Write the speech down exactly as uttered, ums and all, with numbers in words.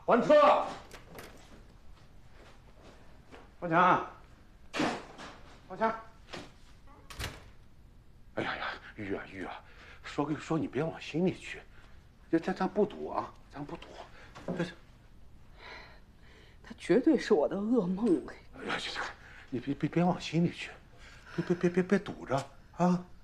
还车！王强，王强！哎呀呀，玉啊玉啊，说跟你说，你别往心里去，这咱咱不赌啊，咱不赌。这是， 他绝对是我的噩梦。 哎呀，这这，你别别别往心里去，别别别别别赌着啊！